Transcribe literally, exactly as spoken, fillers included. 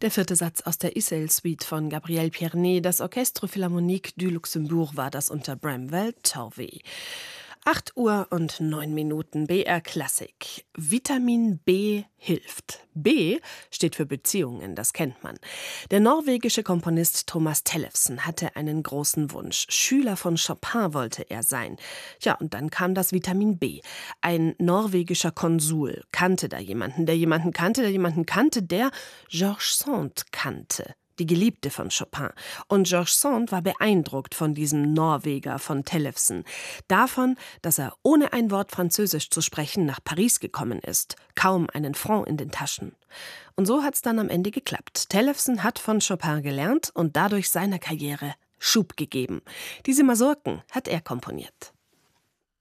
Der vierte Satz aus der Issel-Suite von Gabriel Pierné, das Orchestre Philharmonique du Luxembourg, war das unter Bramwell Tovey. acht Uhr und neun Minuten, B R Klassik. Vitamin B hilft. B steht für Beziehungen, das kennt man. Der norwegische Komponist Thomas Tellefsen hatte einen großen Wunsch. Schüler von Chopin wollte er sein. Tja, und dann kam das Vitamin B. Ein norwegischer Konsul kannte da jemanden, der jemanden kannte, der jemanden kannte, der Georges Sand kannte. Die Geliebte von Chopin. Und Georges Sand war beeindruckt von diesem Norweger von Tellefsen. Davon, dass er ohne ein Wort Französisch zu sprechen nach Paris gekommen ist. Kaum einen Franc in den Taschen. Und so hat's dann am Ende geklappt. Tellefsen hat von Chopin gelernt und dadurch seiner Karriere Schub gegeben. Diese Masurken hat er komponiert.